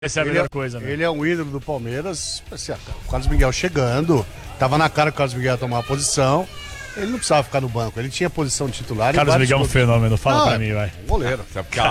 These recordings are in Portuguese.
Essa é a melhor coisa, né? Ele é um ídolo do Palmeiras. Assim, o Carlos Miguel chegando, tava na cara que o Carlos Miguel ia tomar a posição. Ele não precisava ficar no banco, ele tinha posição de titular. Carlos Miguel é um fenômeno, fala pra mim, vai. Goleiro.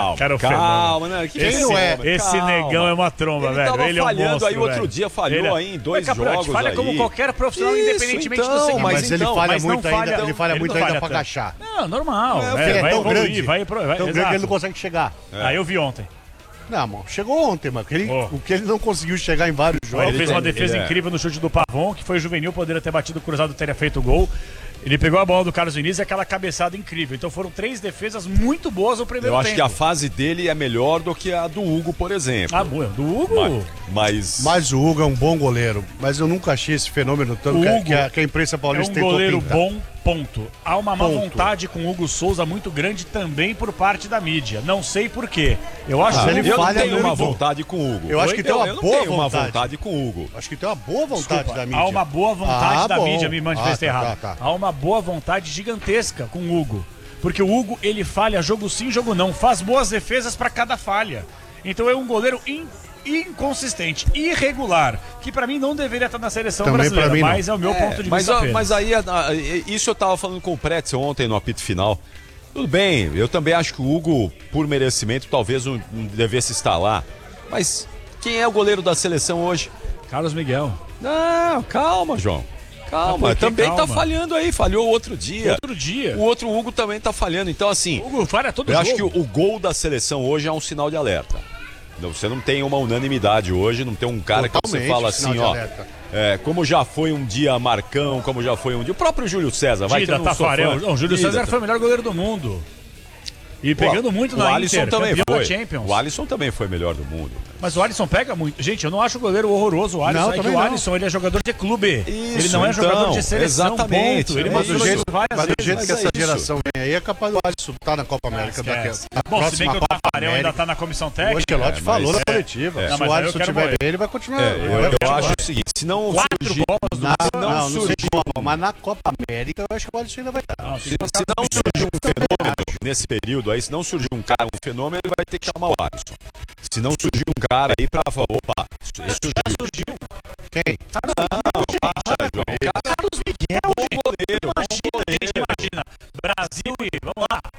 Calma, né? Ele não é. Esse negão é uma tromba, velho. Ele é um falhando monstro, aí outro velho. dia, falhou aí em 2 jogos falha aí. como qualquer profissional, independentemente do segmento. Mas ele falha mas muito não ainda, ele falha muito ainda pra tanto. agachar. Não, normal. Ele é vai tão evoluir, grande, vai tão grande que ele não consegue chegar. Aí eu vi ontem. Não, mano, chegou ontem, mano. O que ele não conseguiu chegar em vários jogos. Ele fez uma defesa incrível no chute do Pavon, que foi juvenil, poderia ter batido o cruzado, teria feito o gol. Ele pegou a bola do Carlos Vinícius e aquela cabeçada incrível. Então foram 3 defesas muito boas no primeiro tempo. Eu acho que a fase dele é melhor do que a do Hugo, por exemplo. Ah, boa. Do Hugo? Mas o Hugo é um bom goleiro. Mas eu nunca achei esse fenômeno tanto que a imprensa paulista tentou pintar. É um goleiro bom, ponto. Há uma má vontade com o Hugo Souza muito grande também por parte da mídia. Não sei por quê. Eu acho que ele eu falha não tenho uma muito. vontade com o Hugo. Eu acho que tem uma boa uma vontade com o Hugo. Acho que tem uma boa vontade da mídia. Há uma boa vontade da mídia, me manifestei errado. Tá. Há uma boa vontade gigantesca com o Hugo. Porque o Hugo, ele falha jogo sim, jogo não. Faz boas defesas para cada falha. Então é um goleiro inconsistente, irregular, que pra mim não deveria estar na seleção também brasileira, mim, mas é o meu ponto de vista. Mas aí, isso eu tava falando com o Pretzel ontem no apito final. Tudo bem, eu também acho que o Hugo, por merecimento, talvez não devesse estar lá. Mas quem é o goleiro da seleção hoje? Carlos Miguel. Não, calma, João. Calma, também tá falhando aí, falhou outro dia. O outro Hugo também tá falhando. Então, assim, o Hugo falha todo eu jogo. acho que o gol da seleção hoje é um sinal de alerta. Você não tem uma unanimidade hoje, não tem um cara totalmente que você fala assim, ó. Como já foi um dia Marcão, como já foi um dia. O próprio Júlio César, vai ter um Tafarel. Não, o Júlio César foi o melhor goleiro do mundo. E pegando muito na Inter, também campeão foi. da Champions. O Alisson também foi melhor do mundo. Mas o Alisson pega muito. Gente, eu não acho o goleiro horroroso. O Alisson o Alisson ele é jogador de clube. Isso, ele não é jogador de seleção. Exatamente. Ponto. Ele mostrou isso várias vezes. do jeito que essa geração vem aí, é capaz do Alisson estar na Copa América daqui a Bom, se bem que o Tafarel ainda tá na comissão técnica. O Ancelotti falou na coletiva. Se o Alisson tiver bem, ele vai continuar. Eu acho o seguinte, se não surgir... Não sei Copa, mas na Copa América eu acho que o Alisson ainda vai estar. Se não surgir um fenômeno nesse período aí, se não surgir um fenômeno, ele vai ter que chamar o Alisson. Se não surgir um cara aí pra falar, opa, surgiu. Quem? Carlos Miguel, bom goleiro. Imagina, Brasil e, vamos lá,